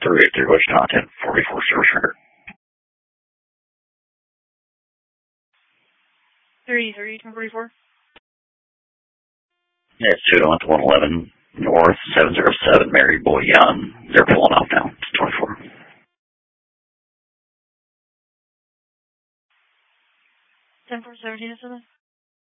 383 Wichita, 1044 Service Record. 383, 1044. Yeah, it's 201 to 111 North, 707 Mary Boy Young. They're pulling off now. It's 24. 10-4-17 is something?